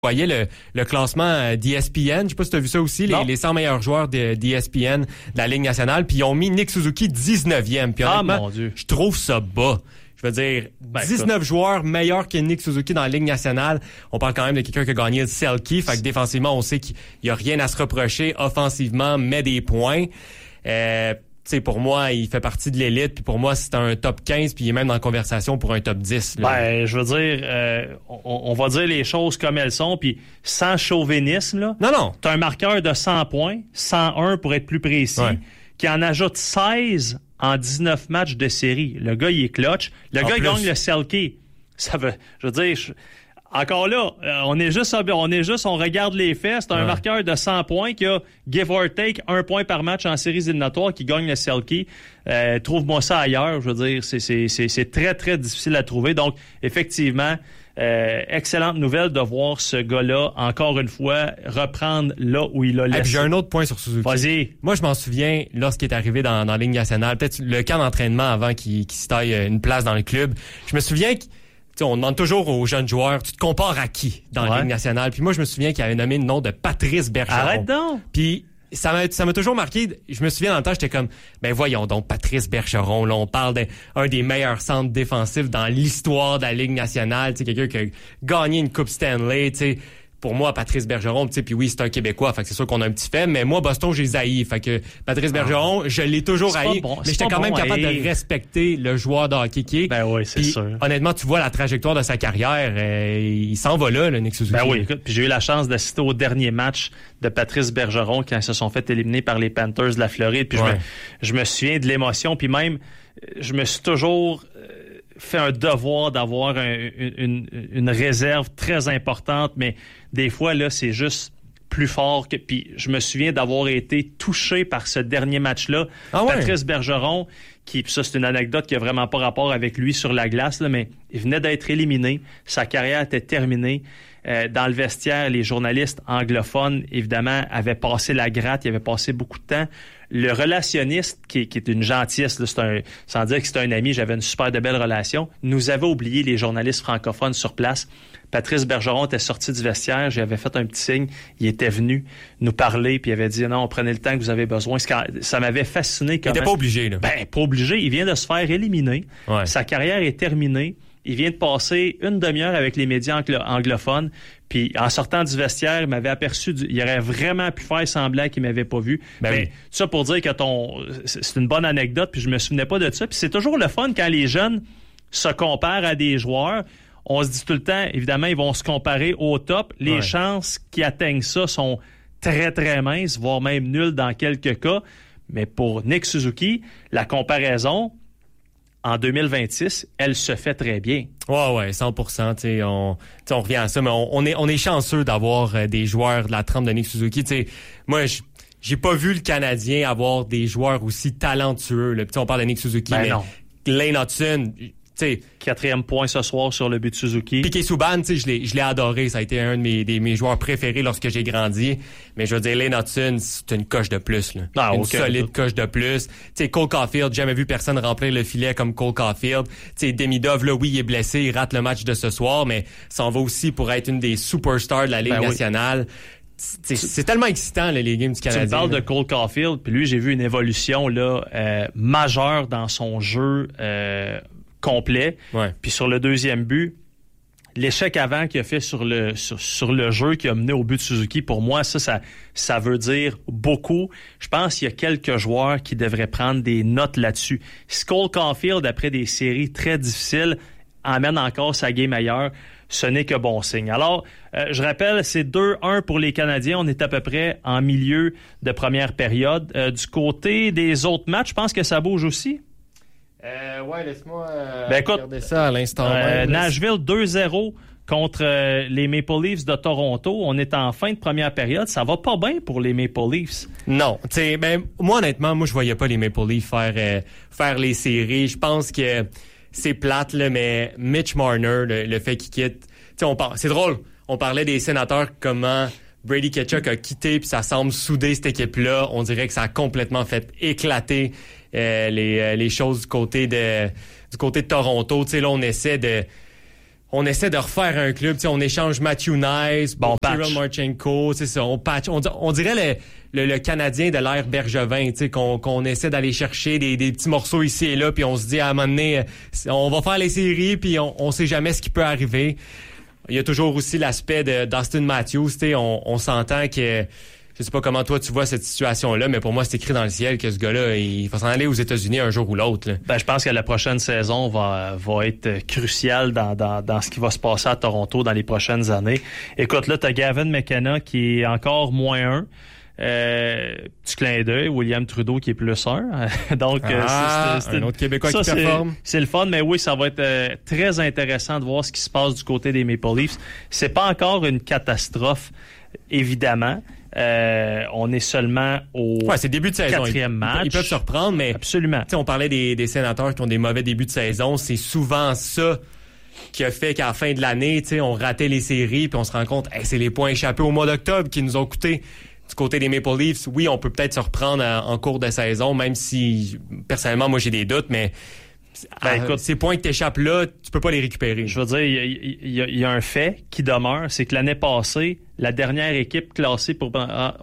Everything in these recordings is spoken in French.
voyais le classement d'ESPN. Je sais pas si tu as vu ça aussi, les 100 meilleurs joueurs d'ESPN de la Ligue nationale. Puis ils ont mis Nick Suzuki 19e. Puis honnêtement, mon Dieu. Je trouve ça bas. Je veux dire, 19 joueurs meilleurs que Nick Suzuki dans la Ligue nationale. On parle quand même de quelqu'un qui a gagné le Selke. Fait que défensivement, on sait qu'il y a rien à se reprocher. Offensivement, met des points. Pour moi, il fait partie de l'élite. Puis pour moi, c'est un top 15. Puis il est même dans la conversation pour un top 10. Là. Je veux dire, on va dire les choses comme elles sont. Puis sans chauvinisme, là. Non. T'as un marqueur de 100 points, 101 pour être plus précis, qui en ajoute 16 en 19 matchs de série. Le gars, il est clutch. Le gars, il gagne le Selke. Ça veut, je veux dire... Encore là, on regarde les faits. C'est un marqueur de 100 points qui a, give or take, 1 point par match en séries éliminatoires qui gagne le Selke. Trouve-moi ça ailleurs. Je veux dire, c'est très, très difficile à trouver. Donc, effectivement, excellente nouvelle de voir ce gars-là, encore une fois, reprendre là où il a laissé. Et puis j'ai un autre point sur Suzuki. Vas-y. Moi, je m'en souviens, lorsqu'il est arrivé dans la Ligue nationale, peut-être le camp d'entraînement avant qu'il se taille une place dans le club, je me souviens que on demande toujours aux jeunes joueurs, tu te compares à qui dans la Ligue nationale? Puis moi, je me souviens qu'il avait nommé le nom de Patrice Bergeron. Arrête donc! Puis ça m'a toujours marqué. Je me souviens dans le temps, j'étais comme, voyons donc, Patrice Bergeron. Là, on parle d'un des meilleurs centres défensifs dans l'histoire de la Ligue nationale. Tu sais, quelqu'un qui a gagné une Coupe Stanley, tu sais. Pour moi, Patrice Bergeron, tu sais, puis oui, c'est un Québécois, fait que c'est sûr qu'on a un petit fait, mais moi, Boston, j'ai haï. Fait que Patrice Bergeron, je l'ai toujours haï, mais j'étais quand même capable de respecter le joueur de hockey qui est. Ben oui, c'est sûr. Honnêtement, tu vois la trajectoire de sa carrière, il s'en va là, le Nick Suzuki. Ben oui, écoute, puis j'ai eu la chance d'assister au dernier match de Patrice Bergeron quand ils se sont fait éliminer par les Panthers de la Floride, puis je me souviens de l'émotion, puis même, je me suis toujours... fait un devoir d'avoir une réserve très importante, mais des fois, là, c'est juste plus fort que... Puis je me souviens d'avoir été touché par ce dernier match-là. Patrice Bergeron, puis ça, c'est une anecdote qui a vraiment pas rapport avec lui sur la glace, là, mais il venait d'être éliminé. Sa carrière était terminée. Dans le vestiaire, les journalistes anglophones, évidemment, avaient passé la gratte, ils avaient passé beaucoup de temps. Le relationniste, qui est une gentillesse, là, sans dire que c'était un ami, j'avais une super de belle relation, nous avait oublié les journalistes francophones sur place. Patrice Bergeron était sorti du vestiaire, j'avais fait un petit signe, il était venu nous parler, puis il avait dit « Non, prenez le temps que vous avez besoin ». Ça m'avait fasciné. Il n'était pas obligé, là. Pas obligé, il vient de se faire éliminer. Sa carrière est terminée. Il vient de passer une demi-heure avec les médias anglophones. Puis en sortant du vestiaire, il m'avait aperçu, il aurait vraiment pu faire semblant qu'il m'avait pas vu. Mais ça pour dire que c'est une bonne anecdote, puis je me souvenais pas de ça. Puis c'est toujours le fun quand les jeunes se comparent à des joueurs. On se dit tout le temps, évidemment, ils vont se comparer au top. Les chances qu'ils atteignent ça sont très, très minces, voire même nulles dans quelques cas. Mais pour Nick Suzuki, la comparaison... En 2026, elle se fait très bien. Ouais, 100%. On revient à ça, mais on est chanceux d'avoir des joueurs de la trempe de Nick Suzuki. T'sais, moi, j'ai pas vu le Canadien avoir des joueurs aussi talentueux. Là. On parle de Nick Suzuki, mais non. Lane Hutson... 4e point ce soir sur le but de Suzuki. Piquet Subban, je l'ai adoré. Ça a été un de mes joueurs préférés lorsque j'ai grandi. Mais je veux dire, Lane Hutson, c'est une coche de plus. Là. Une solide coche de plus. Cole Caulfield, jamais vu personne remplir le filet comme Cole Caulfield. Demidov, là, oui, il est blessé, il rate le match de ce soir, mais ça en va aussi pour être une des superstars de la Ligue nationale. C'est tellement excitant, les games du Canadien. Tu me parles de Cole Caulfield, puis lui, j'ai vu une évolution là majeure dans son jeu complet. Puis sur le deuxième but, l'échec avant qu'il a fait sur le jeu qui a mené au but de Suzuki, pour moi, ça veut dire beaucoup. Je pense qu'il y a quelques joueurs qui devraient prendre des notes là-dessus. Si Cole Caulfield, après des séries très difficiles, emmène encore sa game ailleurs, ce n'est que bon signe. Alors, je rappelle, c'est 2-1 pour les Canadiens. On est à peu près en milieu de première période. Du côté des autres matchs, je pense que ça bouge aussi. Laisse-moi regarder ça à l'instant même. Nashville 2-0 contre les Maple Leafs de Toronto. On est en fin de première période. Ça va pas bien pour les Maple Leafs. Non. Moi, honnêtement, je voyais pas les Maple Leafs faire les séries. Je pense que c'est plate, là, mais Mitch Marner, le fait qu'il quitte... c'est drôle. On parlait des Sénateurs, comment Brady Tkachuk a quitté, puis ça semble souder cette équipe-là. On dirait que ça a complètement fait éclater les choses du côté de Toronto. Là, on essaie on essaie de refaire un club, tu sais, on échange Matthew Nice, Kirill Marchenko, c'est ça, on patch. On dirait le Canadien de l'ère Bergevin, tu sais, qu'on essaie d'aller chercher des petits morceaux ici et là, puis on se dit à un moment donné, on va faire les séries, puis on sait jamais ce qui peut arriver. Il y a toujours aussi l'aspect d'Austin Matthews, tu sais, on s'entend que je sais pas comment toi tu vois cette situation-là, mais pour moi, c'est écrit dans le ciel que ce gars-là, il va s'en aller aux États-Unis un jour ou l'autre. Là. Ben, je pense que la prochaine saison va être cruciale dans ce qui va se passer à Toronto dans les prochaines années. Écoute, là, t'as Gavin McKenna qui est encore -1. Petit clin d'œil, William Trudeau qui est +1. Donc, c'est un autre Québécois qui performe. C'est le fun, mais oui, ça va être très intéressant de voir ce qui se passe du côté des Maple Leafs. C'est pas encore une catastrophe, évidemment. On est seulement au c'est début de saison. 4e match. Ils peuvent se reprendre, mais absolument. On parlait des sénateurs qui ont des mauvais débuts de saison. C'est souvent ça qui a fait qu'à la fin de l'année, on ratait les séries, puis on se rend compte, c'est les points échappés au mois d'octobre qui nous ont coûté. Du côté des Maple Leafs, oui, on peut peut-être se reprendre en cours de saison, même si, personnellement, moi, j'ai des doutes, mais écoute, ces points que t'échappes là, tu peux pas les récupérer. Je veux dire, il y a un fait qui demeure, c'est que l'année passée, la dernière équipe classée pour...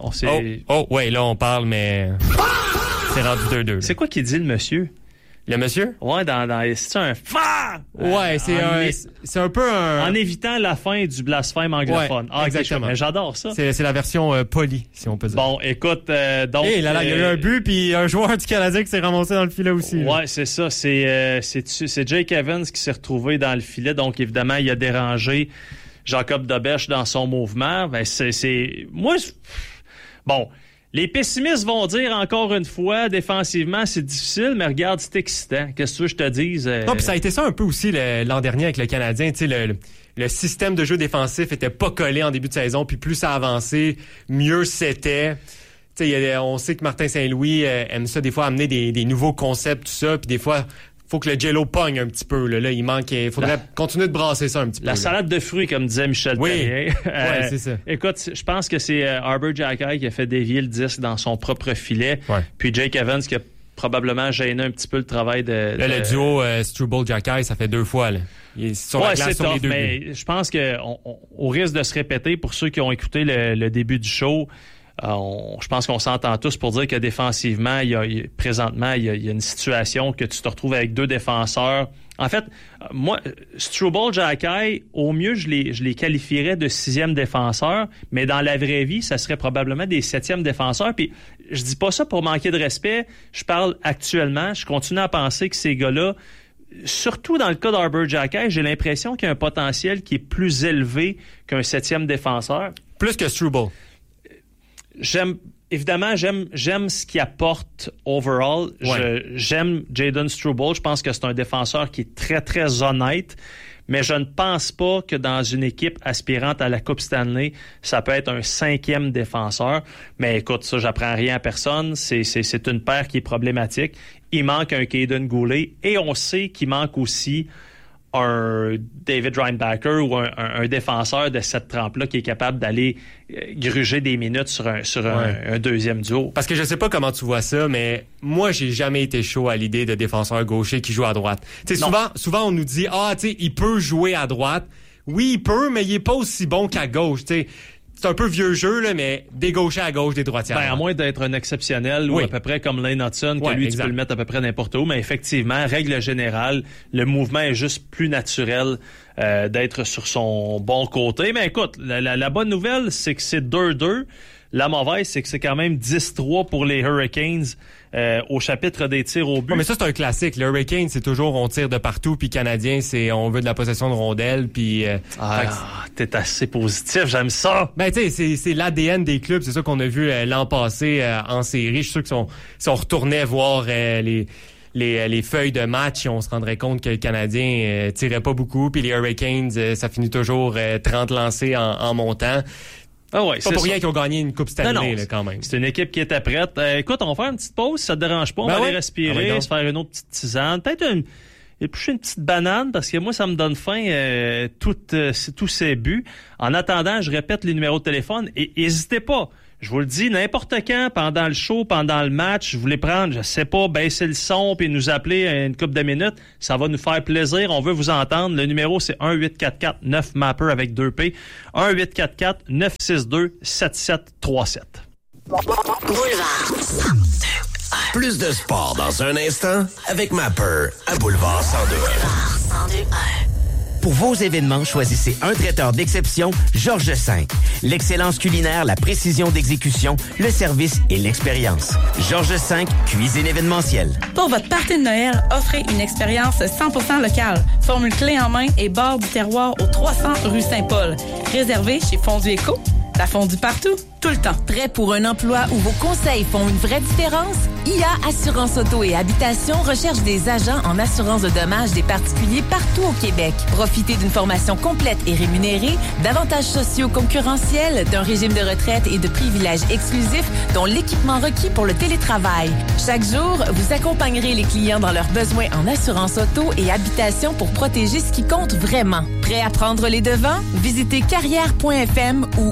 ouais, là, on parle, mais c'est rendu 2-2. C'est quoi qu'il dit, le monsieur? Le monsieur? Ouais, c'est un ouais, c'est un peu un... En évitant la fin du blasphème anglophone. Ouais, exactement. Mais j'adore ça. C'est la version polie, si on peut dire. Bon, écoute, donc... il y a eu un but, puis un joueur du Canadien qui s'est ramassé dans le filet aussi. Ouais, c'est ça. C'est Jake Evans qui s'est retrouvé dans le filet. Donc, évidemment, il a dérangé Jacob Dobèche dans son mouvement. Ben, moi, bon... Les pessimistes vont dire encore une fois, défensivement, c'est difficile, mais regarde, c'est excitant. Qu'est-ce que tu veux que je te dise? Non, puis ça a été ça un peu aussi l'an dernier avec le Canadien. Tu sais, le système de jeu défensif était pas collé en début de saison, puis plus ça avançait, mieux c'était. Tu sais, on sait que Martin Saint-Louis aime ça des fois amener des nouveaux concepts, tout ça, puis des fois... Faut que le jello pogne un petit peu. Là, il faudrait continuer de brasser ça un petit peu. La salade de fruits, comme disait Michel Terrien. Oui, c'est ça. Écoute, je pense que c'est Arbor Xhekaj qui a fait dévier le disque dans son propre filet. Ouais. Puis Jake Evans qui a probablement gêné un petit peu le travail de... Là, le duo Struble-Xhekaj, ça fait 2 fois. Là. Il est sur la glace sur les 2 mais je pense que au risque de se répéter, pour ceux qui ont écouté le début du show... je pense qu'on s'entend tous pour dire que défensivement, présentement, il y a une situation que tu te retrouves avec 2 défenseurs. En fait, moi, Struble-Xhekaj, au mieux, je les qualifierais de 6e défenseur, mais dans la vraie vie, ça serait probablement des 7e défenseurs. Puis, je dis pas ça pour manquer de respect. Je parle actuellement. Je continue à penser que ces gars-là, surtout dans le cas d'Arbor Xhekaj, j'ai l'impression qu'il y a un potentiel qui est plus élevé qu'un 7e défenseur. Plus que Struble. J'aime ce qu'il apporte overall. Ouais. J'aime Jayden Struble. Je pense que c'est un défenseur qui est très, très honnête. Mais je ne pense pas que dans une équipe aspirante à la Coupe Stanley, ça peut être un 5e défenseur. Mais écoute, ça, j'apprends rien à personne. C'est une paire qui est problématique. Il manque un Caden Goulet. Et on sait qu'il manque aussi un David Reinbacher ou un défenseur de cette trempe-là qui est capable d'aller gruger des minutes sur un deuxième duo. Parce que je sais pas comment tu vois ça, mais moi, j'ai jamais été chaud à l'idée de défenseur gaucher qui joue à droite. Tu sais, souvent, on nous dit, tu sais, il peut jouer à droite. Oui, il peut, mais il est pas aussi bon qu'à gauche, tu sais. C'est un peu vieux jeu, là, mais des gauchers à gauche, des droitières. À moins d'être un exceptionnel ou à peu près comme Lane Hudson, que lui, exact. Tu peux le mettre à peu près n'importe où. Mais effectivement, règle générale, le mouvement est juste plus naturel d'être sur son bon côté. Mais écoute, la bonne nouvelle, c'est que c'est 2-2. La mauvaise, c'est que c'est quand même 10-3 pour les Hurricanes au chapitre des tirs au but. Mais ça, c'est un classique. Le Hurricane, c'est toujours on tire de partout, puis Canadien, c'est on veut de la possession de rondelles, puis... t'es assez positif, j'aime ça! Ben, tu sais, c'est l'ADN des clubs. C'est ça qu'on a vu l'an passé en série. Je suis sûr que si on retournait voir les feuilles de match, on se rendrait compte que le Canadien tirait pas beaucoup, puis les Hurricanes, ça finit toujours 30 lancés en montant. Ah ouais, pas pour rien qu'ils ont gagné une Coupe Stanley, là, quand même. C'est une équipe qui était prête. Écoute, on va faire une petite pause, si ça te dérange pas. On va aller respirer, se faire une autre petite tisane. Peut-être éplucher une petite banane, parce que moi, ça me donne faim, tous ces buts. En attendant, je répète les numéros de téléphone et n'hésitez pas. Je vous le dis, n'importe quand, pendant le show, pendant le match, vous voulez prendre, je sais pas, baisser le son puis nous appeler une couple de minutes, ça va nous faire plaisir. On veut vous entendre. Le numéro, c'est 1-844-9-MAPPER avec 2P. 1-844-962-7737. Boulevard. Plus de sport dans un instant avec Mapper à Boulevard 102. Pour vos événements, choisissez un traiteur d'exception, Georges V. L'excellence culinaire, la précision d'exécution, le service et l'expérience. Georges V, cuisine événementielle. Pour votre party de Noël, offrez une expérience 100% locale. Formule clé en main et bord du terroir au 300 rue Saint-Paul. Réservé chez Fondue Éco. La fondue partout, tout le temps. Prêt pour un emploi où vos conseils font une vraie différence? IA Assurance Auto et Habitation recherche des agents en assurance de dommages des particuliers partout au Québec. Profitez d'une formation complète et rémunérée, d'avantages sociaux concurrentiels, d'un régime de retraite et de privilèges exclusifs, dont l'équipement requis pour le télétravail. Chaque jour, vous accompagnerez les clients dans leurs besoins en assurance auto et habitation pour protéger ce qui compte vraiment. Prêt à prendre les devants? Visitez carrière.fm ou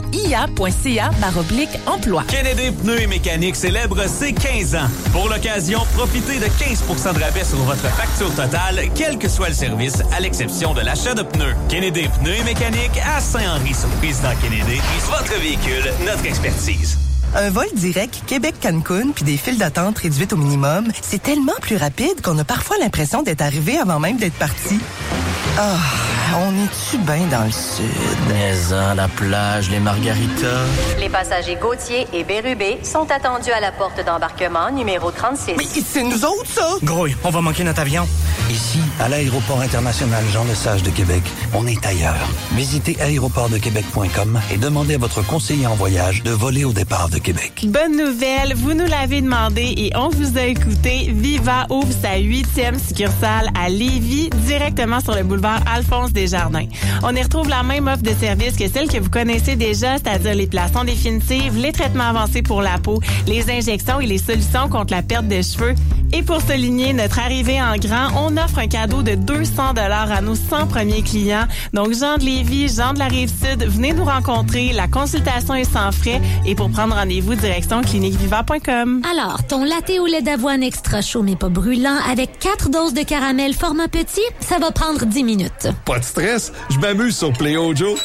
ia.ca/emploi. Kennedy Pneus et Mécanique célèbre ses 15 ans. Pour l'occasion, profitez de 15% de rabais sur votre facture totale, quel que soit le service, à l'exception de l'achat de pneus. Kennedy Pneus et Mécanique à Saint-Henri sur Président Kennedy. Votre véhicule, notre expertise. Un vol direct Québec-Cancun puis des files d'attente réduites au minimum, c'est tellement plus rapide qu'on a parfois l'impression d'être arrivé avant même d'être parti. Ah, on est-tu bien dans le sud? Maison, la plage, les margaritas. Les passagers Gauthier et Bérubé sont attendus à la porte d'embarquement numéro 36. Mais c'est nous autres, ça! Grouille, on va manquer notre avion. Ici, à l'aéroport international Jean-Lesage de Québec, on est ailleurs. Visitez aéroportdequebec.com et demandez à votre conseiller en voyage de voler au départ de Québec. Bonne nouvelle, vous nous l'avez demandé et on vous a écouté. Viva ouvre sa 8e succursale à Lévis, directement sur le boulevard Alphonse Desjardins. On y retrouve la même offre de services que celle que vous connaissez déjà, c'est-à-dire les plaçons définitives, les traitements avancés pour la peau, les injections et les solutions contre la perte de cheveux. Et pour souligner notre arrivée en grand, on offre un cadeau de 200 $ à nos 100 premiers clients. Donc, Jean de Lévis, Jean de la Rive-Sud, venez nous rencontrer. La consultation est sans frais. Et pour prendre rendez-vous, direction cliniqueviva.com. Alors, ton latte au lait d'avoine extra chaud mais pas brûlant avec 4 doses de caramel format petit, ça va prendre 10 minutes. Pas de stress, je m'amuse sur PlayOjo.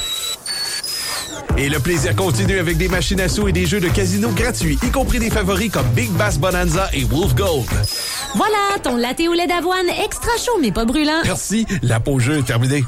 Et le plaisir continue avec des machines à sous et des jeux de casino gratuits, y compris des favoris comme Big Bass Bonanza et Wolf Gold. Voilà, ton latte au lait d'avoine extra chaud mais pas brûlant. Merci, la pause jeu est terminée.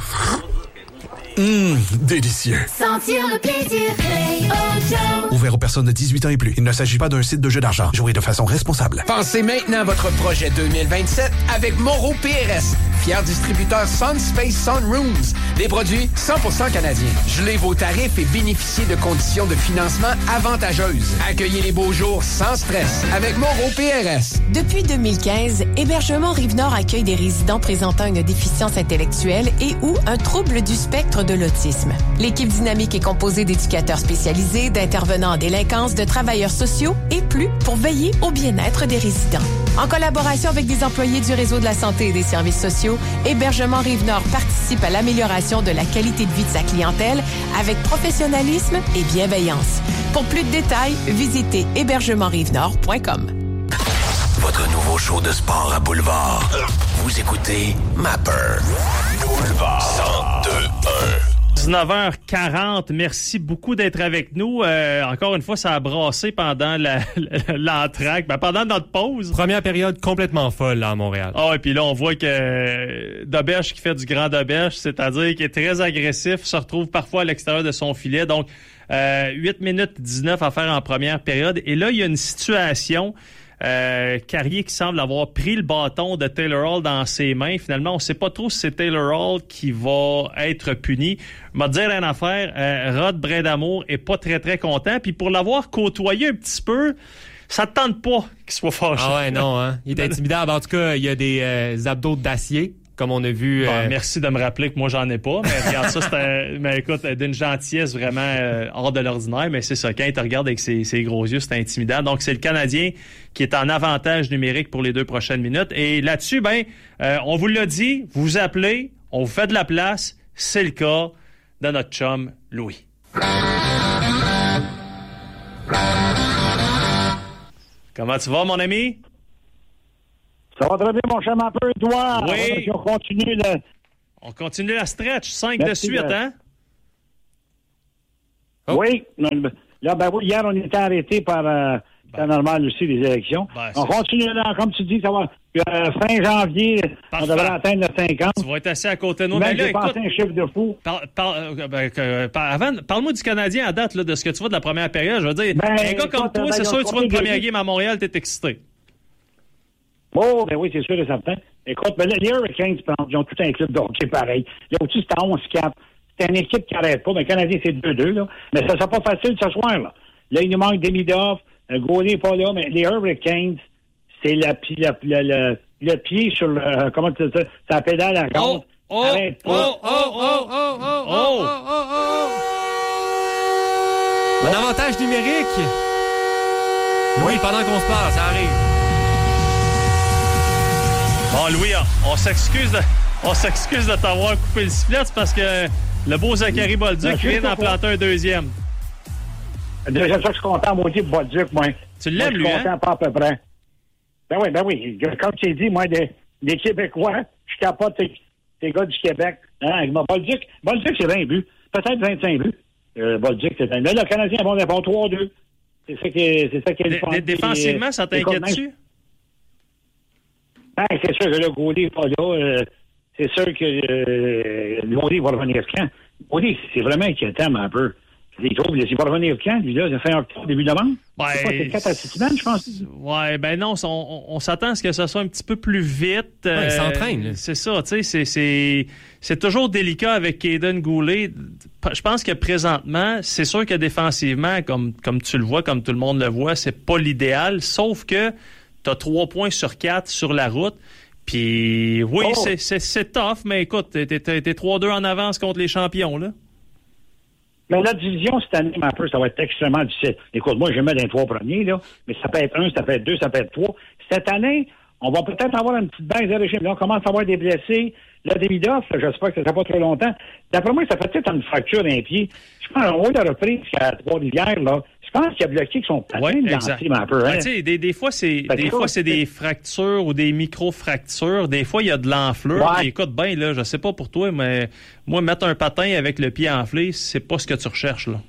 Délicieux. Sentir le plaisir, PlayOjo. Ouvert aux personnes de 18 ans et plus. Il ne s'agit pas d'un site de jeu d'argent. Jouez de façon responsable. Pensez maintenant à votre projet 2027 avec Moreau PRS, fier distributeur Sun Space Sunrooms. Des produits 100% canadiens. Gelez vos tarifs et bénéficiez de conditions de financement avantageuses. Accueillez les beaux jours sans stress avec Moreau PRS. Depuis 2015, Hébergement Rive-Nord accueille des résidents présentant une déficience intellectuelle et ou un trouble du spectre de l'autisme. L'équipe dynamique est composée d'éducateurs spécialisés, d'intervenants en délinquance, de travailleurs sociaux et plus pour veiller au bien-être des résidents. En collaboration avec des employés du réseau de la santé et des services sociaux, Hébergement Rive-Nord participe à l'amélioration de la qualité de vie de sa clientèle avec professionnalisme et bienveillance. Pour plus de détails, visitez hébergementrivenord.com. Votre nouveau show de sport à Boulevard. Vous écoutez Mapper. Boulevard 102.1. 19h40, merci beaucoup d'être avec nous. Encore une fois, ça a brassé pendant l'entraque, pendant notre pause. Première période complètement folle là, à Montréal. Et puis là, on voit que Doberge qui fait du grand Doberge, c'est-à-dire qui est très agressif, se retrouve parfois à l'extérieur de son filet. Donc, 8 minutes 19 à faire en première période. Et là, il y a une situation... Carrier qui semble avoir pris le bâton de Taylor Hall dans ses mains. Finalement, on ne sait pas trop si c'est Taylor Hall qui va être puni. Je vais te dire une affaire, Rod Brindamour est pas très, très content. Puis pour l'avoir côtoyé un petit peu, ça te tente pas qu'il soit fâché. Ah ouais, non, hein. Il est intimidable. En tout cas, il y a des abdos d'acier. Comme on a vu... Merci de me rappeler que moi, j'en ai pas. Mais regarde, ça, mais écoute, d'une gentillesse vraiment hors de l'ordinaire. Mais c'est ça, quand il te regarde avec ses gros yeux, c'est intimidant. Donc, c'est le Canadien qui est en avantage numérique pour les 2 prochaines minutes. Et là-dessus, on vous l'a dit, vous appelez, on vous fait de la place. C'est le cas de notre chum, Louis. Comment tu vas, mon ami? Ça va très bien, mon cher Mapper, toi. Oui. On continue la stretch. 5 de suite, hein? Oh. Oui. Là, hier, on était arrêté par... c'est normal aussi, les élections. On continue là, comme tu dis, ça va... fin janvier, on devrait atteindre le 50. Tu vas être assis à côté de nous. Mais là, écoute, un chiffre de fou. Parle-moi du Canadien à date, là, de ce que tu vois de la première période. Je veux dire, un gars comme toi, c'est sûr que tu vois une première game à Montréal, t'es excité. Oh, ben oui, c'est sûr et certain. Écoute, ben là, les Hurricanes, ils ont tout un club de hockey pareil. Là, au-dessus, c'est à 11-4. C'est une équipe qui n'arrête pas. Mais le Canadien, c'est 2-2, là. Mais ça sera pas facile ce soir, là. Là, il nous manque Demidov. Gaulé n'est pas là, mais les Hurricanes, c'est le pied sur le... comment tu dis ça? Ça pédale à gauche. Arrête pas. Un avantage numérique. Oui, pendant qu'on se parle, ça arrive. Bon, Louis, on s'excuse de t'avoir coupé le sifflet, c'est parce que le beau Zachary Bolduc vient d'en planter un deuxième. Déjà, ça, je suis content, maudit Bolduc, moi. Tu l'aimes, lui, hein? Je suis content, pas à peu près. Ben oui. Comme tu as dit, moi, des Québécois, je capote ces gars du Québec. Hein? Bolduc, c'est 20 buts. Peut-être 25 buts. Bolduc, c'est 20 buts. Là, le Canadien a bon départ 3-2. C'est ça qui est défensivement, ça t'inquiète-tu? Ben, c'est sûr que le Gaulé n'est pas là. C'est sûr que le Gaulé va revenir quand? Gaulé, c'est vraiment inquiétant, un peu. Il va revenir quand, lui, là? Ça fait octobre, début novembre? C'est 4 à 6 semaines, je pense. Ouais, ben non, on s'attend à ce que ça soit un petit peu plus vite. Il s'entraîne. C'est ça, tu sais, c'est toujours délicat avec Kaden Goulet. Je pense que présentement, c'est sûr que défensivement, comme tu le vois, comme tout le monde le voit, c'est pas l'idéal, sauf que t'as 3 points sur 4 sur la route. Puis oui, c'est tough, mais écoute, t'es 3-2 en avance contre les champions, là. Mais la division, cette année, un peu, ça va être extrêmement difficile. Écoute, moi, je mets dans les 3 premiers, là, mais ça peut être 1, ça peut être 2, ça peut être 3. Cette année, on va peut-être avoir une petite baisse de régime. Là, on commence à avoir des blessés. Là, Demidov, j'espère que ça ne sera pas trop longtemps. D'après moi, ça fait peut-être une fracture d'un pied. Je pense qu'on voit la reprise à Trois-Rivières, là. Je pense qu'il a bloqué son patin un peu. Hein? Des fois, c'est des fractures ou des micro-fractures. Des fois, il y a de l'enflure. Ouais. Écoute, bien, là, je sais pas pour toi, mais moi, mettre un patin avec le pied enflé, c'est pas ce que tu recherches, là.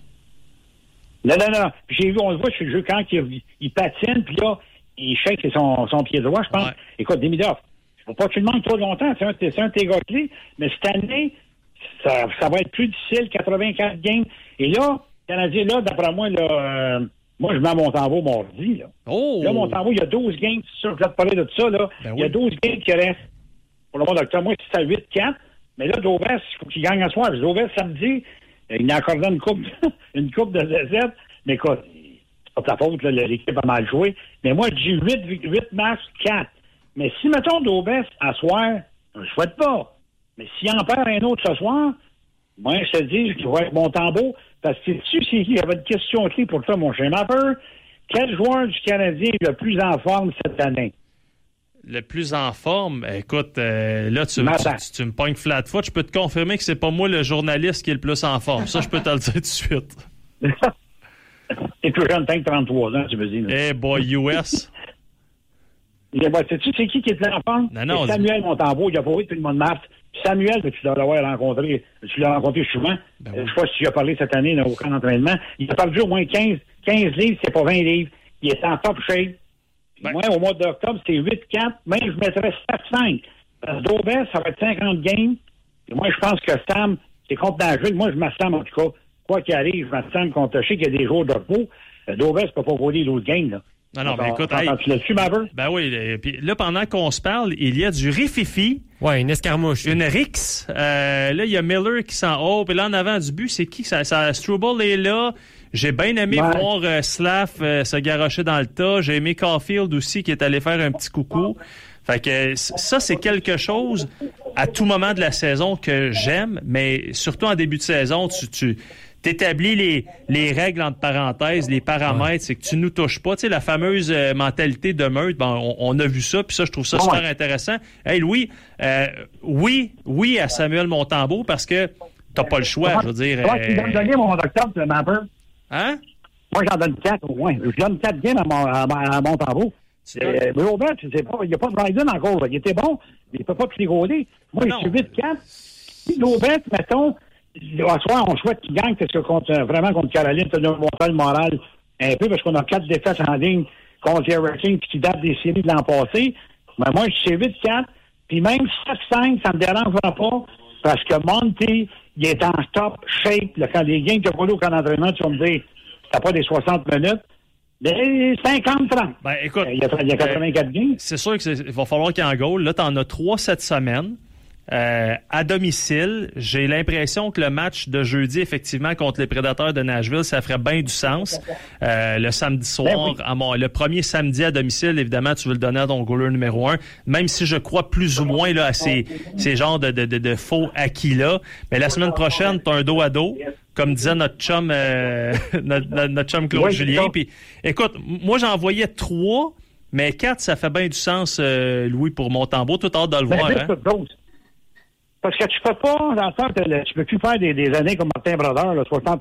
Non. J'ai vu, on le voit sur le jeu, quand il patine, puis là, il shake son pied droit, je pense. Ouais. Écoute, Demidov, il ne faut pas que tu le manques trop longtemps. C'est un de tes gars clés. Mais cette année, ça va être plus difficile, 84 games. Et là, Canadien, là, d'après moi, là, moi, je mets à Montembeault mardi, là. Oh! Là, Montembeault, il y a 12 games. C'est sûr que je vais te parler de ça, là. Il y a 12 games qui restent pour le mois d'octobre. Moi, c'est à 8-4. Mais là, Dauvers, il faut qu'il gagne à soir. Dauvers, samedi, il a accordé une coupe de ZZ. Mais écoute, c'est pas ta faute, là, l'équipe a mal joué. Mais moi, je dis 8 matchs, 4. Mais si, mettons, Dauvers, à soir, je ne souhaite pas. Mais s'il en perd un autre ce soir, moi, je te dis qu'il va être Montembeault. Parce que il y avait une question clé pour toi, mon cher Mapper. Quel joueur du Canadien est le plus en forme cette année? Le plus en forme? Écoute, là, tu me pognes flat-foot. Je peux te confirmer que c'est pas moi le journaliste qui est le plus en forme. Ça, je peux te le dire tout de suite. T'es plus jeune, t'as 33 ans, tu me dis. Eh boy, US. Sais-tu c'est qui est le plus en forme? Non. Samuel Montembeault, il a pas eu tout le monde de mars. Samuel, tu dois l'avoir rencontré. Tu l'as rencontré souvent. Ben oui. Je sais pas si tu as parlé cette année dans aucun entraînement. Il a perdu au moins 15 livres, c'est pas 20 livres. Il est en top shape. Moi, au mois d'octobre, c'est 8-4. Même, je mettrais 7-5. Parce que Dauvers, ça va être 50 games. Et moi, je pense que Sam, c'est contre Nashville. Moi, je m'assame en tout cas. Quoi qu'il arrive, je m'assame contre. Je sais qu'il y a des jours de repos. Dauvers ne peut pas voler l'autre game, là. Non, mais écoute, tu l'as-tu, Maverick? Ben oui, puis là, pendant qu'on se parle, il y a du rififi. Ouais, une escarmouche. Une rixe. Là, il y a Miller qui s'en haut. Puis là, en avant du but, c'est qui? Struble est là. J'ai bien aimé voir Slav se garrocher dans le tas. J'ai aimé Caulfield aussi qui est allé faire un petit coucou. Fait que ça, c'est quelque chose à tout moment de la saison que j'aime, mais surtout en début de saison, tu t'établis les règles entre parenthèses, les paramètres, c'est que tu nous touches pas. Tu sais, la fameuse mentalité de meute, on a vu ça, puis ça, je trouve ça super intéressant. Hey, Louis, oui à Samuel Montembeault, parce que t'as pas le choix, je veux dire. Tu vas me donner mon octobre, le Mapper. Hein? Moi, j'en donne 4 au moins. Je donne 4 games à Montembeault. Robert, il n'y a pas de Bryden encore. Là. Il était bon, mais il ne peut pas frigoler. Moi, je suis 8-4. Si Robert, mettons, à soir, on souhaite qu'il gagne parce que vraiment contre Caroline, ça doit monter le moral un peu parce qu'on a 4 défaites en ligne contre les Hurricanes qui datent des séries de l'an passé. Mais moi, je suis 8-4. Puis même 7-5, ça ne me dérangera pas parce que Monty, il est en top shape. Là, quand les games qu'il a pas au camp d'entraînement, tu vas me dire, t'as pas des 60 minutes. Mais 50-30. Ben, écoute, il y a 84 games. C'est sûr qu'il va falloir qu'il y ait un goal. Là, t'en as 3 cette semaine. À domicile, j'ai l'impression que le match de jeudi, effectivement, contre les Prédateurs de Nashville, ça ferait bien du sens. Le samedi soir, le premier samedi à domicile, évidemment, tu veux le donner à ton goaler numéro 1, même si je crois plus ou moins là, à ces genres de faux acquis-là. Mais la semaine prochaine, tu as un dos à dos, comme disait notre chum, notre chum Claude Julien. Puis, écoute, moi, j'en voyais 3, mais 4, ça fait bien du sens, Louis, pour Montembeault. Tout hâte de le voir. Hein? Parce que tu peux pas, dans le sens, tu peux plus faire des années comme Martin Brodeur, là,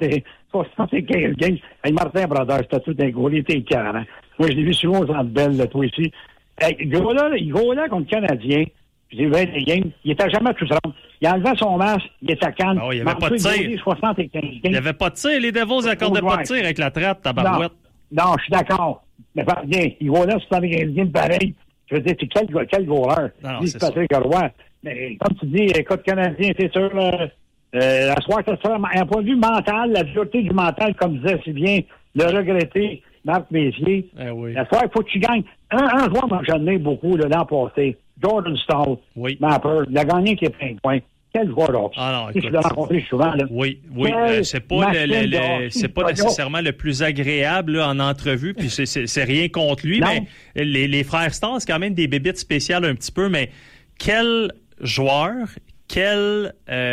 75 games. Hey, Martin Brodeur, c'était tout un gros, il était écœurant. Moi, je l'ai vu souvent aux Centre Bell, là, toi ici. Hey, il goalait contre le Canadien. J'ai vu des games. Il était jamais plus rond. Il enlevait son masque, il était à Cannes. Oh, il n'y avait pas de tir. 75 games. Il n'y avait pas de tir. Les Devils n'accordaient pas de tir avec la trappe, tabarouette. Non, je suis d'accord. Mais bien, il goalait 75 games pareil. Je veux dire, c'est quel goaleur? C'est Patrick Roy. Mais comme tu dis, écoute, Canadien, c'est sûr, la soirée, ça sera un point de vue mental, la dureté du mental, comme disait si bien le regretté Marc Messier. La soirée, il faut que tu gagnes. Un joueur m'a gêné beaucoup l'an passé. Jordan Stahl, Mapper, il a gagné qui est plein de points. Quel joueur là? Ah non, je l'ai rencontré souvent. Là. Oui. C'est pas nécessairement le plus agréable là, en entrevue, puis c'est rien contre lui, mais les frères Stahl, c'est quand même des bébites spéciales un petit peu, mais quel joueur, quel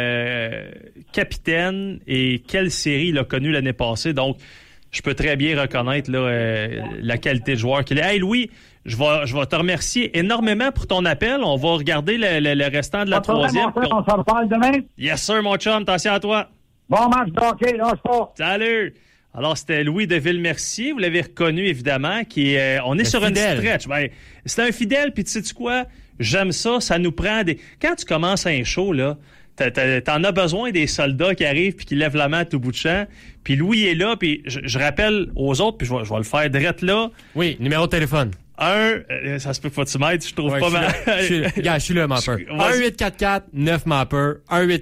capitaine et quelle série il a connu l'année passée. Donc, je peux très bien reconnaître là, la qualité de joueur qu'il est. Hey Louis, je vais te remercier énormément pour ton appel. On va regarder le restant de la troisième. On se reparle demain. Yes sir, mon chum. Attention à toi. Bon match de hockey, lâche pas. Salut. Alors, c'était Louis de Villemercier. Vous l'avez reconnu, évidemment, on est sur fidèle. Une stretch. Ben, c'est un fidèle, puis tu sais quoi? J'aime ça nous prend des... Quand tu commences un show, là, t'en as besoin des soldats qui arrivent puis qui lèvent la main à tout bout de champ. Puis Louis est là, puis je rappelle aux autres, puis je vais le faire direct là. Oui, numéro de téléphone. Ça se peut pas que tu m'aides, je trouve pas mal. Je suis là, Mapper. 1-844-9-Mapper.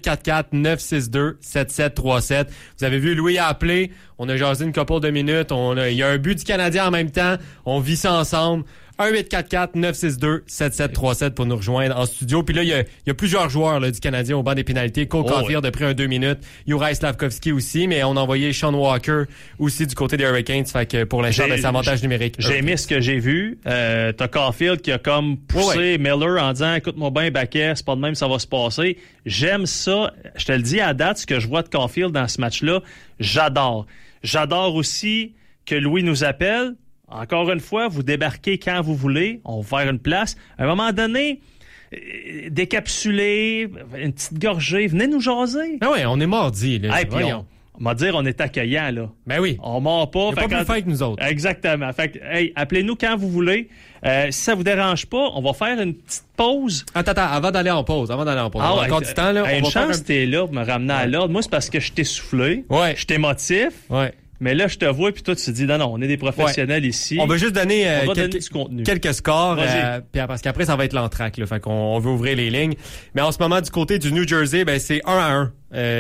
1-844-962-7737. Vous avez vu, Louis a appelé. On a jasé une couple de minutes. Il y a un but du Canadien en même temps. On vit ça ensemble. 1-844-962-7737 pour nous rejoindre en studio. Puis là, il y a plusieurs joueurs là, du Canadien au banc des pénalités. Cole Caulfield a pris un 2 minutes. Juraj Slavkovski aussi, mais on a envoyé Sean Walker aussi du côté des Hurricanes. Fait que pour l'instant, c'est avantage numérique. J'ai aimé ce que j'ai vu. T'as Caulfield qui a comme poussé Miller en disant « Écoute-moi bien, Baquet, c'est pas de même, ça va se passer. » J'aime ça. Je te le dis à date, ce que je vois de Caulfield dans ce match-là, j'adore. J'adore aussi que Louis nous appelle. Encore une fois, vous débarquez quand vous voulez. On va faire une place. À un moment donné, décapsulé, une petite gorgée. Venez nous jaser. Ah oui, on est mardi. Là. Hey, on va dire, on est accueillant, là. Ben oui. On mord pas. Il n'y a pas plus fin que nous autres. Exactement. Fait que, hey, appelez-nous quand vous voulez. Si ça vous dérange pas, on va faire une petite pause. Attends, avant d'aller en pause. On a encore du temps, là. Une chance que t'es là pour me ramener à l'ordre. Moi, c'est parce que je t'ai soufflé. Ouais. Je t'émotif. Ouais. Mais là, je te vois, puis toi, tu te dis, non, on est des professionnels ici. On va juste donner, du contenu. Quelques scores, parce qu'après, ça va être l'entraque, là. Fait qu'on veut ouvrir les lignes. Mais en ce moment, du côté du New Jersey, c'est 1-1.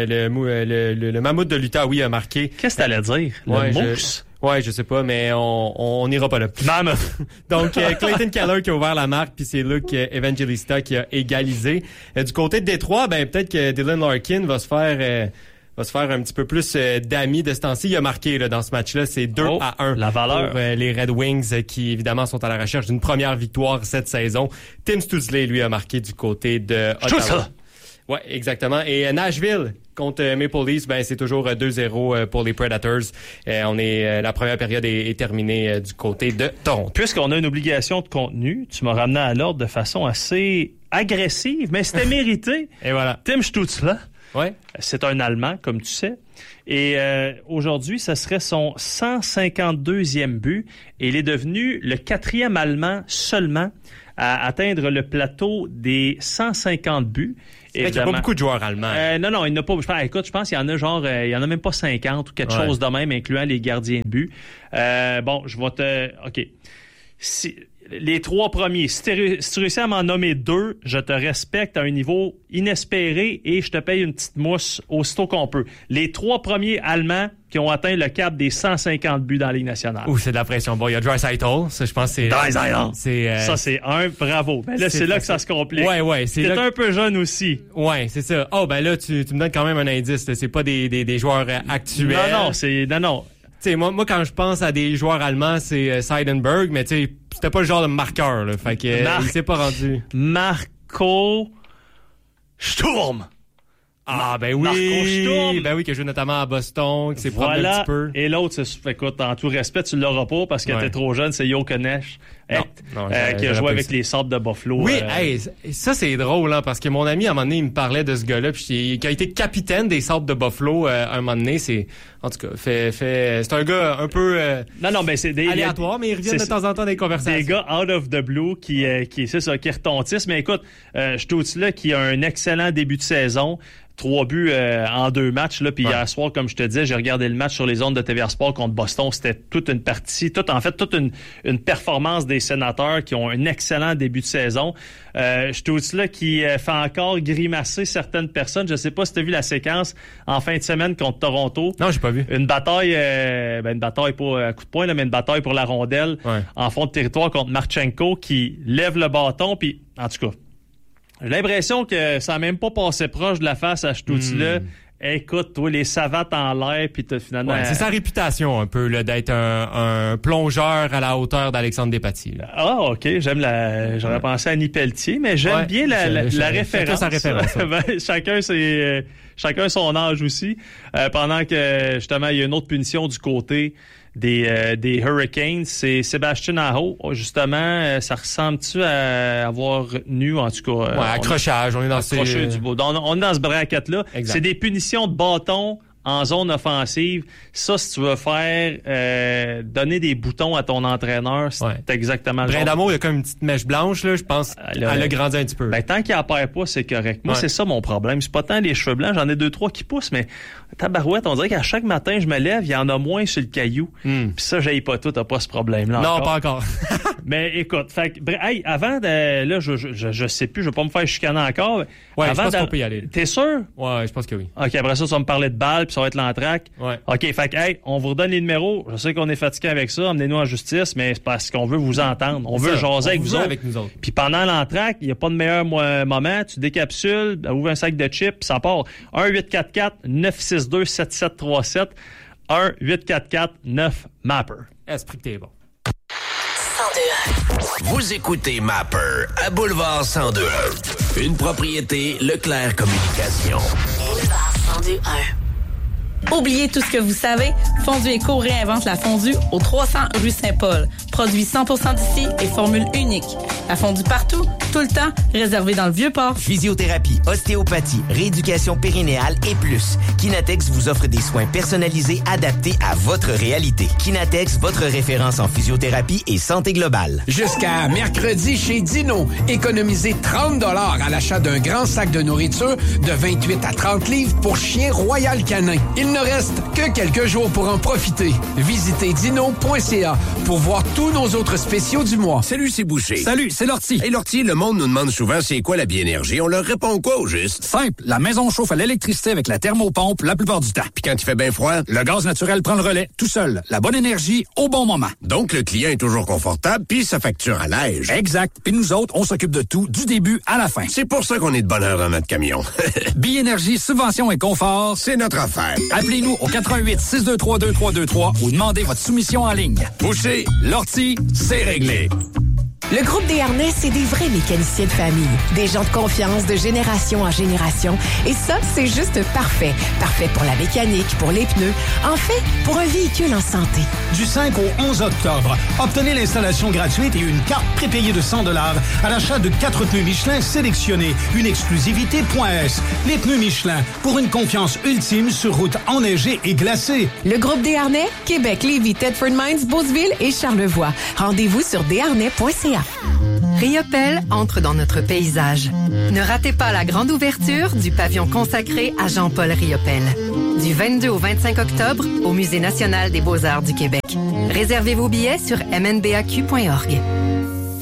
Le Mammouth de l'Outaouais a marqué. Qu'est-ce que t'allais dire? Le mousse? Je sais pas, mais on n'ira pas là. Mammoth. Donc, Clayton Keller qui a ouvert la marque, puis c'est Luke Evangelista qui a égalisé. Du côté de Détroit, peut-être que Dylan Larkin va se faire un petit peu plus d'amis de ce temps-ci. Il a marqué là, dans ce match-là, c'est 2-1. La valeur. Pour les Red Wings qui, évidemment, sont à la recherche d'une première victoire cette saison. Tim Stutzle, lui, a marqué du côté de Ottawa. Ouais, exactement. Et Nashville contre Maple Leafs, c'est toujours 2-0 pour les Predators. La première période est terminée du côté de Toronto. Puisqu'on a une obligation de contenu, tu m'as ramené à l'ordre de façon assez agressive, mais c'était mérité. Et voilà. Tim Stutzle, Ouais. C'est un Allemand, comme tu sais. Et aujourd'hui, ce serait son 152e but. Et il est devenu le 4e Allemand seulement à atteindre le plateau des 150 buts. Il n'y a pas beaucoup de joueurs allemands. Non, il n'y en a pas. Je pense qu'il y en a il y en a même pas 50 ou quelque chose de même, incluant les gardiens de but. Je vais te... OK. Les 3 premiers, si tu réussis à m'en nommer 2, je te respecte à un niveau inespéré et je te paye une petite mousse aussitôt qu'on peut. Les 3 premiers Allemands qui ont atteint le cap des 150 buts dans la Ligue nationale. Ouh, c'est de la pression. Bon, il y a Draisaitl, ça, je pense que c'est... Ça, c'est un, bravo. Ben là, c'est là que ça se complique. Ouais. C'est un peu jeune aussi. Ouais, c'est ça. Oh, ben là, tu me donnes quand même un indice. Là. C'est pas des joueurs actuels. Non. Tu sais, moi, quand je pense à des joueurs allemands, c'est Seidenberg, mais tu sais, c'était pas le genre de marqueur, là. Fait que, il s'est pas rendu. Marco Sturm. Ah, ben oui. Ben oui, qui a joué notamment à Boston, qui s'est promené un petit peu. Et l'autre, écoute, en tout respect, tu l'auras pas parce que t'es trop jeune, c'est Jokenesh. Qui a joué avec les Sabres de Buffalo. Oui, ça c'est drôle, hein, parce que mon ami, à un moment donné, il me parlait de ce gars-là, puis qui a été capitaine des Sabres de Buffalo à un moment donné. En tout cas, c'est un gars un peu mais c'est aléatoire, mais il revient de temps en temps dans les conversations. Des gars out of the blue qui retentissent. Mais écoute, je t'ai là qui a un excellent début de saison. 3 buts en 2 matchs. Puis hier soir, comme je te disais, j'ai regardé le match sur les ondes de TVA Sport contre Boston. C'était toute une partie, toute une performance des Sénateurs qui ont un excellent début de saison. Je te dis là qui fait encore grimacer certaines personnes. Je sais pas si tu as vu la séquence en fin de semaine contre Toronto. Non, j'ai pas vu. Une bataille pas à coup de poing, là, mais une bataille pour la rondelle en fond de territoire contre Marchenko qui lève le bâton. Puis en tout cas, j'ai l'impression que ça n'a même pas passé proche de la face à Stouty-là. Écoute, toi, les savates en l'air, puis t'as finalement... Ouais, c'est sa réputation, un peu, là, d'être un plongeur à la hauteur d'Alexandre Despatie. Là. Ah, OK. J'aurais pensé à Annie Pelletier, mais j'aime bien la référence. Chacun sa référence. Chacun son âge aussi. Pendant que, justement, il y a une autre punition du côté des Hurricanes, c'est Sébastien Aho. Justement, ça ressemble-tu à avoir retenu, en tout cas... accrochage. On est dans on est dans ce bracket-là. Exact. C'est des punitions de bâton en zone offensive. Ça, si tu veux faire donner des boutons à ton entraîneur, c'est exactement le genre. Brindamour, il y a comme une petite mèche blanche, là, je pense. Elle a grandi un petit peu. Ben, tant qu'il en perd pas, c'est correct. Moi, c'est ça mon problème. C'est pas tant les cheveux blancs, j'en ai 2-3 qui poussent, mais tabarouette, on dirait qu'à chaque matin, je me lève, il y en a moins sur le caillou. Puis ça, j'haïs pas tout, t'as pas ce problème-là. Non, pas encore. Mais écoute, avant de... Là, je sais plus, je vais pas me faire chicaner encore. Ouais, je pense qu'on peut y aller. T'es sûr? Ouais, je pense que oui. OK, après ça, tu vas me parler de balles, puis ça va être l'entraque. Ouais. OK, fait que, on vous redonne les numéros. Je sais qu'on est fatigué avec ça. Emmenez-nous en justice, mais c'est parce qu'on veut vous entendre. On veut jaser avec vous autres. Puis pendant l'entraque, il n'y a pas de meilleur moment. Tu décapsules, ouvres un sac de chips, ça part. 1-844-962-7737. 1-844-9-MAPPER. Esprit que t'es bon. 102. Vous écoutez Mapper à Boulevard 102.1. Une propriété Leclerc Communication. Boulevard 102.1. Oubliez tout ce que vous savez, Fondu Éco réinvente la fondue au 300 rue Saint-Paul. Produit 100% d'ici et formule unique. La fondue partout, tout le temps, réservée dans le Vieux-Port. Physiothérapie, ostéopathie, rééducation périnéale et plus. Kinatex vous offre des soins personnalisés adaptés à votre réalité. Kinatex, votre référence en physiothérapie et santé globale. Jusqu'à mercredi chez Dino, économisez 30 $ à l'achat d'un grand sac de nourriture de 28 à 30 livres pour chien Royal Canin. Il ne reste que quelques jours pour en profiter. Visitez dino.ca pour voir tous nos autres spéciaux du mois. Salut, c'est Boucher. Salut, c'est Lortie. Hey Lortie, le monde nous demande souvent c'est quoi la biénergie. On leur répond quoi au juste? Simple, la maison chauffe à l'électricité avec la thermopompe la plupart du temps. Puis quand il fait bien froid? Le gaz naturel prend le relais, tout seul. La bonne énergie au bon moment. Donc le client est toujours confortable puis sa facture allège. Exact. Puis nous autres, on s'occupe de tout, du début à la fin. C'est pour ça qu'on est de bonne heure dans notre camion. Biénergie, subvention et confort, c'est notre affaire. Appelez-nous au 88-623-2323 ou demandez votre soumission en ligne. Boucher, Lortie, c'est réglé. Le groupe Desharnais, c'est des vrais mécaniciens de famille. Des gens de confiance de génération en génération. Et ça, c'est juste parfait. Parfait pour la mécanique, pour les pneus. En fait, pour un véhicule en santé. Du 5 au 11 octobre, obtenez l'installation gratuite et une carte prépayée de 100 $ à l'achat de 4 pneus Michelin sélectionnés. Une exclusivité .S. Les pneus Michelin, pour une confiance ultime sur route enneigée et glacée. Le groupe Desharnais, Québec, Lévis, Thetford Mines, Beauceville et Charlevoix. Rendez-vous sur desharnais.ca. Riopel entre dans notre paysage. Ne ratez pas la grande ouverture du pavillon consacré à Jean-Paul Riopel. Du 22 au 25 octobre, au Musée national des beaux-arts du Québec. Réservez vos billets sur mnbaq.org.